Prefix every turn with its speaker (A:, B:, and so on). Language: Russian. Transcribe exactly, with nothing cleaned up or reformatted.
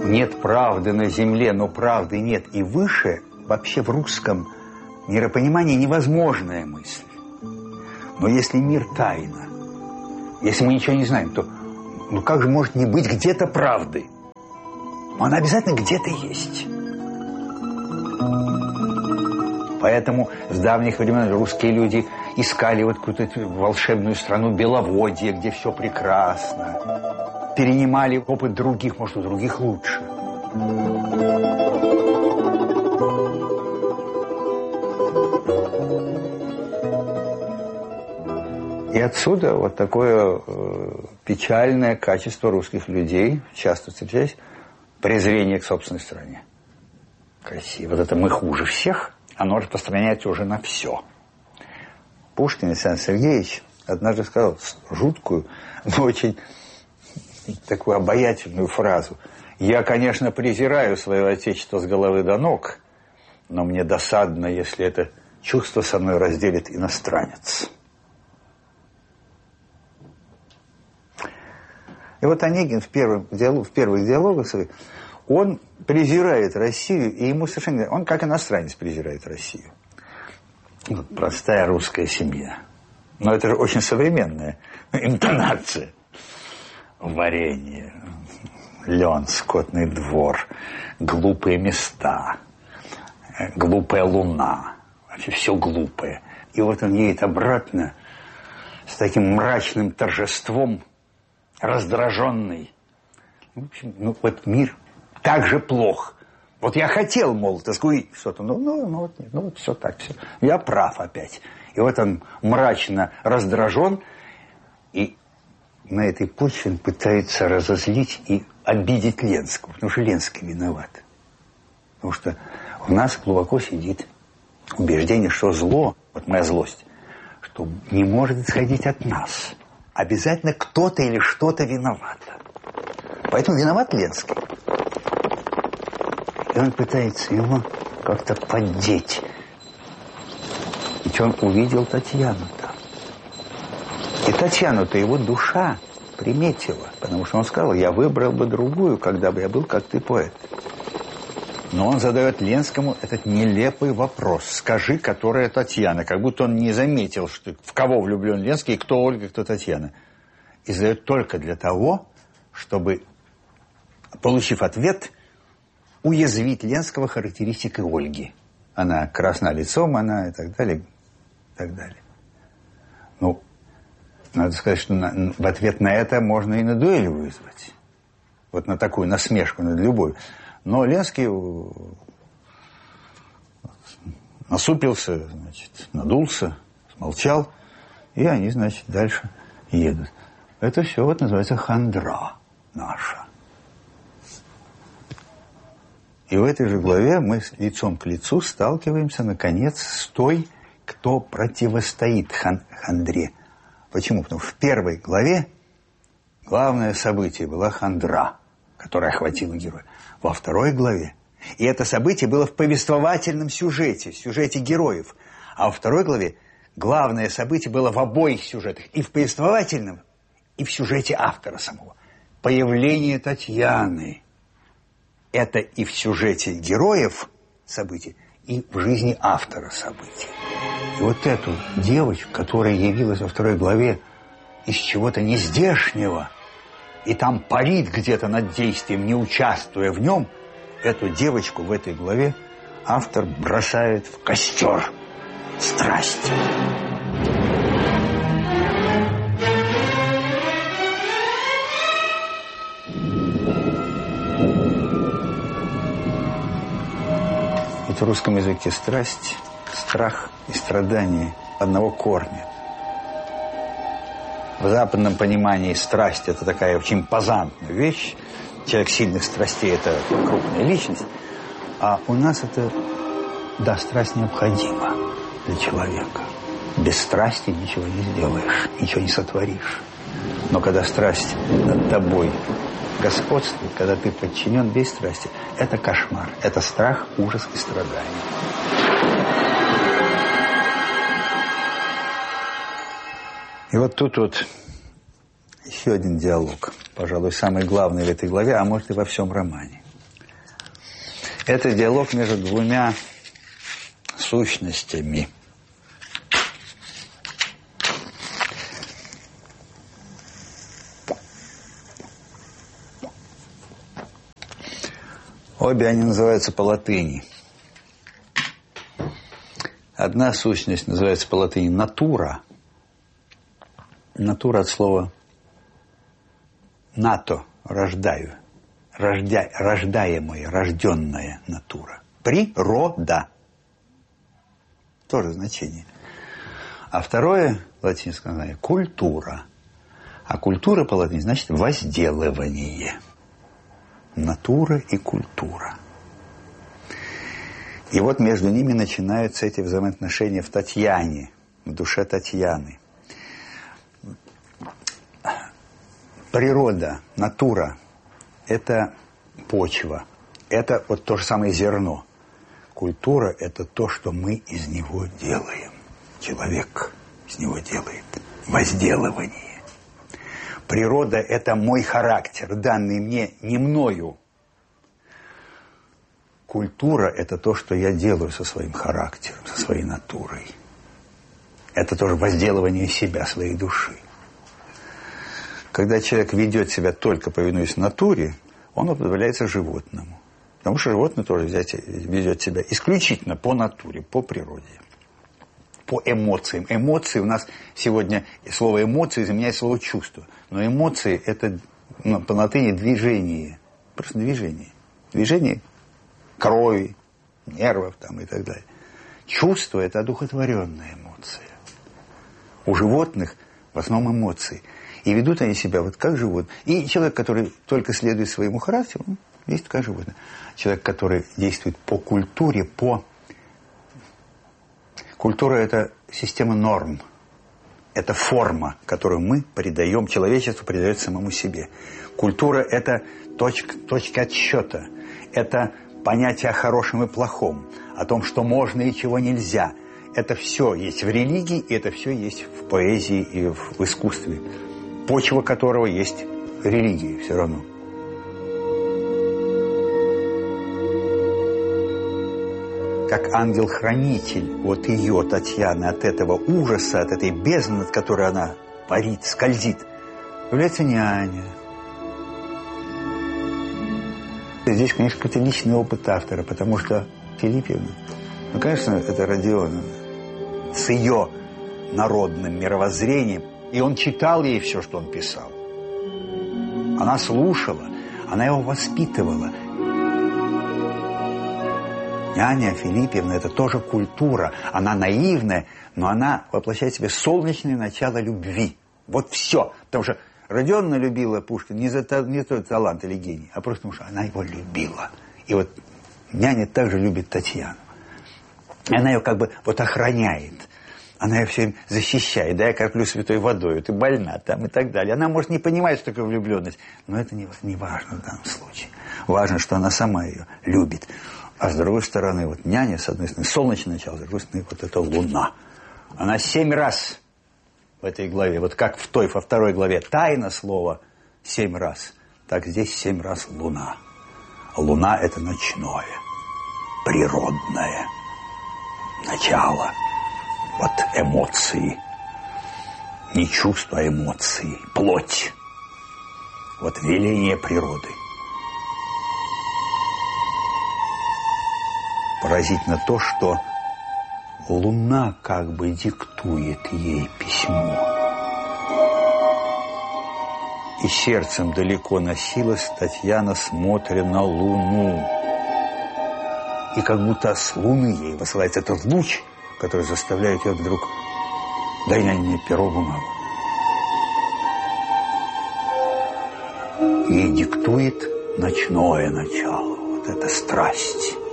A: Нет правды на земле, но правды нет и выше, вообще в русском миропонимании невозможная мысль. Но если мир тайна, если мы ничего не знаем, то ну как же может не быть где-то правды? Она обязательно где-то есть. Поэтому с давних времен русские люди искали вот какую-то волшебную страну Беловодье, где все прекрасно. Перенимали опыт других, может, у других лучше. И отсюда вот такое э, печальное качество русских людей, часто встречаясь, презрение к собственной стране. Красиво. Вот это «мы хуже всех», оно распространяется уже на все. Пушкин Александр Сергеевич однажды сказал жуткую, но очень такую обаятельную фразу. «Я, конечно, презираю свое отечество с головы до ног, но мне досадно, если это чувство со мной разделит иностранец». И вот Онегин в, первом диалог, в первых диалогах своих, он презирает Россию, и ему совершенно... Он как иностранец презирает Россию. Вот простая русская семья. Но это же очень современная интонация. Варенье, лен, скотный двор, глупые места, глупая луна. Вообще все глупое. И вот он едет обратно с таким мрачным торжеством, раздраженный. В общем, ну вот мир так же плох. Вот я хотел, мол, так сказать, что-то, ну, ну, ну, вот, ну, вот все так, все. Я прав опять. И вот он мрачно раздражен, и на этой почве он пытается разозлить и обидеть Ленского, потому что Ленский виноват. Потому что у нас глубоко сидит убеждение, что зло, вот моя злость, что не может исходить от нас. Обязательно кто-то или что-то виновато. Поэтому виноват Ленский. И он пытается его как-то поддеть. Ведь он увидел Татьяну там. И Татьяну-то его душа приметила. Потому что он сказал, я выбрал бы другую, когда бы я был, как ты, поэт. Но он задает Ленскому этот нелепый вопрос. Скажи, которая Татьяна. Как будто он не заметил, что, в кого влюблен Ленский, и кто Ольга, кто Татьяна. И задает только для того, чтобы, получив ответ, уязвить Ленского характеристикой Ольги. Она красна лицом, она и так далее, и так далее. Ну, надо сказать, что на, в ответ на это можно и на дуэль вызвать. Вот на такую насмешку над любовью. Но Ленский насупился, значит, надулся, смолчал, и они, значит, дальше едут. Это все вот называется хандра наша. И в этой же главе мы лицом к лицу сталкиваемся, наконец, с той, кто противостоит хан- хандре. Почему? Потому что в первой главе главное событие была хандра, которая охватила героя. Во второй главе, и это событие было в повествовательном сюжете, в сюжете героев. А во второй главе главное событие было в обоих сюжетах, и в повествовательном, и в сюжете автора самого. Появление Татьяны. Это и в сюжете героев событий, и в жизни автора событий. И вот эту девочку, которая явилась во второй главе из чего-то нездешнего, и там парит где-то над действием, не участвуя в нем, эту девочку в этой главе автор бросает в костер страсти. Ведь в русском языке страсть, страх и страдание одного корня. В западном понимании страсть – это такая очень импозантная вещь. Человек сильных страстей – это крупная личность. А у нас это, да, страсть необходима для человека. Без страсти ничего не сделаешь, ничего не сотворишь. Но когда страсть над тобой господствует, когда ты подчинен без страсти, это кошмар, это страх, ужас и страдание. И вот тут вот еще один диалог, пожалуй, самый главный в этой главе, а может и во всем романе. Это диалог между двумя сущностями. Обе они называются по латыни. Одна сущность называется по латыни натура. Натура от слова нато, рождаю. Рождя, рождаемая, рожденная натура. Природа. Тоже значение. А второе латинское название – культура. А культура по латыни значит возделывание. Натура и культура. И вот между ними начинаются эти взаимоотношения в Татьяне, в душе Татьяны. Природа, натура – это почва, это вот то же самое зерно. Культура – это то, что мы из него делаем. Человек из него делает возделывание. Природа – это мой характер, данный мне не мною. Культура – это то, что я делаю со своим характером, со своей натурой. Это тоже возделывание себя, своей души. Когда человек ведет себя только повинуясь натуре, он уподобляется животному. Потому что животное тоже взять, ведет себя исключительно по натуре, по природе. По эмоциям. Эмоции у нас сегодня, слово эмоции заменяет слово чувство. Но эмоции – это ну, по латыни движение. Просто движение. Движение крови, нервов там, и так далее. Чувство – это одухотворенная эмоция. У животных в основном эмоции. И ведут они себя вот как животные. И человек, который только следует своему характеру, он действует как животное. Человек, который действует по культуре, по... Культура – это система норм. Это форма, которую мы придаем, человечеству придает самому себе. Культура – это точка, точка отсчета. Это понятие о хорошем и плохом, о том, что можно и чего нельзя. Это все есть в религии, и это все есть в поэзии и в искусстве, почва которого есть религия все равно. Как ангел-хранитель от ее, Татьяны, от этого ужаса, от этой бездны, над которой она парит, скользит, является няня. Здесь, конечно, какой-то личный опыт автора, потому что Филиппьевна, ну, конечно, это Родиона, с ее народным мировоззрением, и он читал ей все, что он писал. Она слушала, она его воспитывала. Няня Филиппьевна – это тоже культура. Она наивная, но она воплощает в себе солнечное начало любви. Вот все. Потому что Родиона любила Пушкина не за, не за талант или гений, а просто потому что она его любила. И вот няня также любит Татьяну. И она ее как бы вот охраняет. Она ее все время защищает. Да, я корплю святой водой, ты больна там и так далее. Она может не понимать, что такое влюбленность, но это не, не важно в данном случае. Важно, что она сама ее любит. А с другой стороны, вот няня, с одной стороны, солнечное начало, с другой стороны, вот эта луна. Она семь раз в этой главе, вот как в той, во второй главе, тайна слова семь раз, так здесь семь раз луна. Луна – это ночное, природное начало. Вот эмоции. Не чувства, а эмоции. Плоть. Вот веление природы. Поразительно то, что луна как бы диктует ей письмо. И сердцем далеко носилась Татьяна, смотря на луну. И как будто с луны ей посылается этот луч, который заставляет ее вдруг: дай на мне перо, бумагу. Ей диктует ночное начало. Вот это страсть.